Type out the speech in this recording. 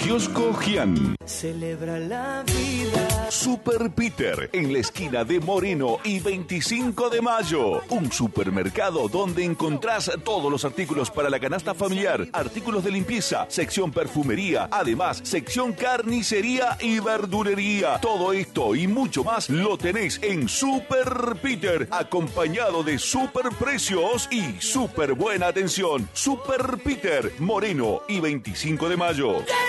Kiosco Gian. Celebra la vida. Super Peter, en la esquina de Moreno y 25 de Mayo. Un supermercado donde encontrás todos los artículos para la canasta familiar, artículos de limpieza, sección perfumería, además sección carnicería y verdulería. Todo esto y mucho más lo tenés en Super Peter, acompañado de super precios y super buena atención. Super Peter, Moreno y 25 de Mayo.